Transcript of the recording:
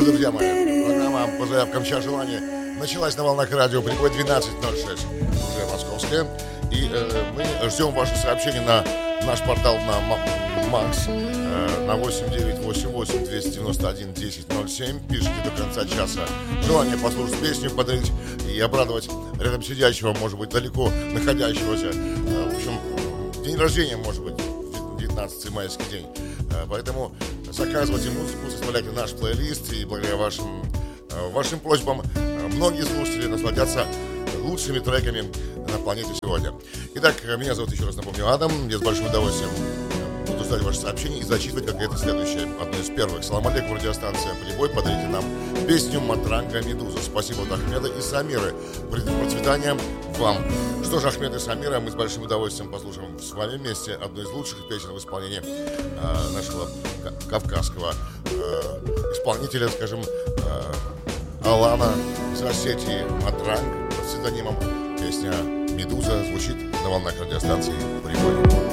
друзья мои. Программа по заявкам «Час желания» началась на волнах радио «Прибой» 12:06, уже московская. И мы ждем ваши сообщения на наш портал на МАКС на 8988-291-1007. Пишите до конца часа желание послушать песню, подарить и обрадовать рядом сидящего, может быть, далеко находящегося. В общем, день рождения, может быть, 19 майский день. Поэтому заказывайте музыку, составляйте наш плейлист, и благодаря вашим просьбам многие слушатели насладятся лучшими треками на планете сегодня. Итак, меня зовут, еще раз напомню, Адам. Я с большим удовольствием буду ждать ваши сообщения и зачитывать, как это следующее. Одно из первых. Салам алейкум, радиостанция «Прибой». Подарите нам песню «Матранга Медуза». Спасибо от Ахмеда и Самиры. Процветания вам. Что ж, Ахмед и Самира, мы с большим удовольствием послушаем с вами вместе одну из лучших песен в исполнении нашего кавказского исполнителя, скажем, Алана из Осетии, Матранг под псевдонимом. Песня «Медуза» звучит на волнах радиостанции «Прибой».